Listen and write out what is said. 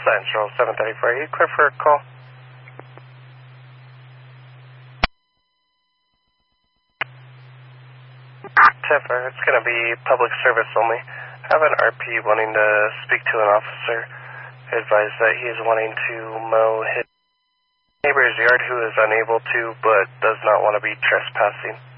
Central 734. Are you clear for a call? Tipper, it's going to be public service only. I have an RP wanting to speak to an officer. Advise that he is wanting to mow his neighbor's yard who is unable to but does not want to be trespassing.